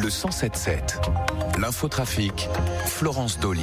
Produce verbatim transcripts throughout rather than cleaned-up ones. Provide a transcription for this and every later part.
le cent sept sept. L'infotrafic, Florence Dolly.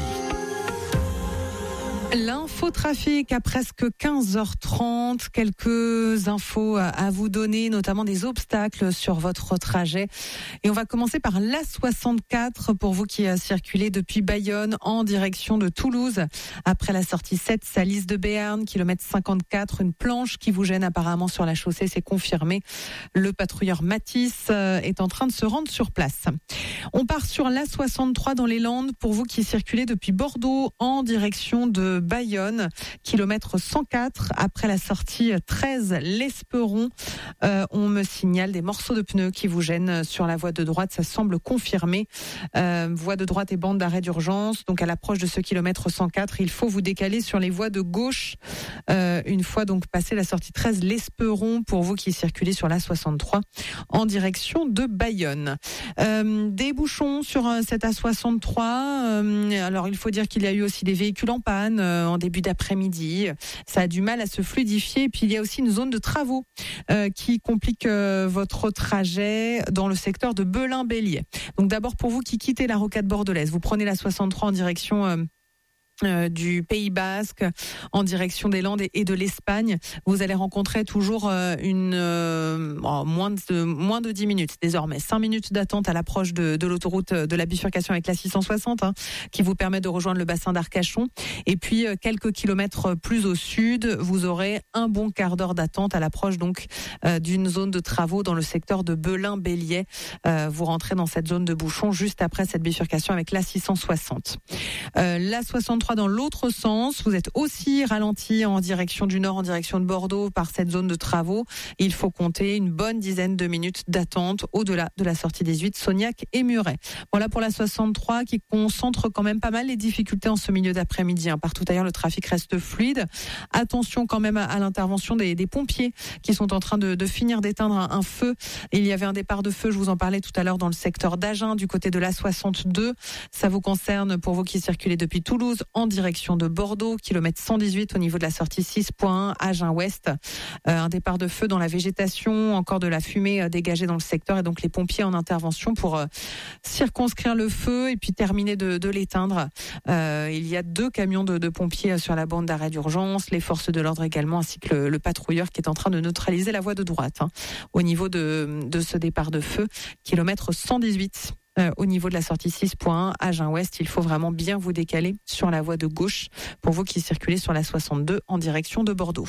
L'infotrafic à presque quinze heures trente, quelques infos à vous donner, notamment des obstacles sur votre trajet. Et on va commencer par l'A soixante-quatre pour vous qui circulez depuis Bayonne en direction de Toulouse. Après la sortie sept, Salis de Béarn, kilomètre cinquante-quatre, une planche qui vous gêne apparemment sur la chaussée, c'est confirmé. Le patrouilleur Matisse est en train de se rendre sur place. On part sur l'A soixante-trois dans les Landes pour vous qui circulez depuis Bordeaux en direction de Bayonne, kilomètre cent quatre, après la sortie treize, l'Esperon. Euh, on me signale des morceaux de pneus qui vous gênent sur la voie de droite, ça semble confirmé. Euh, voie de droite et bande d'arrêt d'urgence, donc à l'approche de ce kilomètre cent quatre, il faut vous décaler sur les voies de gauche. Euh, une fois donc passé la sortie treize, l'Esperon, pour vous qui circulez sur l'A soixante-trois en direction de Bayonne. Euh, des bouchons sur cette A soixante-trois. Euh, alors il faut dire qu'il y a eu aussi des véhicules en panne euh, en début d'après-midi. Ça a du mal à se fluidifier. Et puis il y a aussi une zone de travaux euh, qui complique euh, votre trajet dans le secteur de Belin-Bélier. Donc d'abord pour vous qui quittez la rocade bordelaise, vous prenez la soixante-trois en direction euh, Euh, du Pays Basque en direction des Landes et de l'Espagne, vous allez rencontrer toujours euh, une euh, oh, moins de moins de dix minutes désormais, cinq minutes d'attente à l'approche de, de l'autoroute de la bifurcation avec la six cent soixante hein, qui vous permet de rejoindre le bassin d'Arcachon. Et puis euh, quelques kilomètres plus au sud, vous aurez un bon quart d'heure d'attente à l'approche donc euh, d'une zone de travaux dans le secteur de Belin-Bélier. Euh, vous rentrez dans cette zone de bouchon juste après cette bifurcation avec la six cent soixante. Euh, la soixante-trois dans l'autre sens, vous êtes aussi ralenti en direction du nord, en direction de Bordeaux par cette zone de travaux. Il faut compter une bonne dizaine de minutes d'attente au-delà de la sortie dix-huit, Sognac et Muret. Voilà pour la soixante-trois qui concentre quand même pas mal les difficultés en ce milieu d'après-midi. Hein. Partout ailleurs, le trafic reste fluide. Attention quand même à, à l'intervention des, des pompiers qui sont en train de, de finir d'éteindre un, un feu. Il y avait un départ de feu, je vous en parlais tout à l'heure, dans le secteur d'Agen, du côté de l'A soixante-deux. Ça vous concerne pour vous qui circulez depuis Toulouse en direction de Bordeaux, kilomètre cent dix-huit au niveau de la sortie six point un, Agen-Ouest. Euh, un départ de feu dans la végétation, encore de la fumée euh, dégagée dans le secteur et donc les pompiers en intervention pour euh, circonscrire le feu et puis terminer de, de l'éteindre. Euh, il y a deux camions de, de pompiers sur la bande d'arrêt d'urgence, les forces de l'ordre également, ainsi que le, le patrouilleur qui est en train de neutraliser la voie de droite hein, au niveau de, de ce départ de feu, kilomètre cent dix-huit. Euh, au niveau de la sortie six point un, Agen-Ouest, il faut vraiment bien vous décaler sur la voie de gauche pour vous qui circulez sur la soixante-deux en direction de Bordeaux.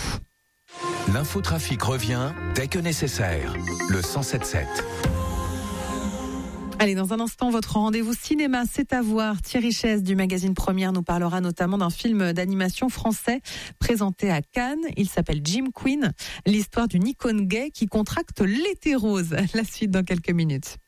L'infotrafic revient dès que nécessaire. Le cent sept sept. Allez, dans un instant, votre rendez-vous cinéma, c'est à voir. Thierry Chaise du magazine Première nous parlera notamment d'un film d'animation français présenté à Cannes. Il s'appelle Jim Queen, l'histoire d'une icône gay qui contracte l'hétérose. La suite dans quelques minutes.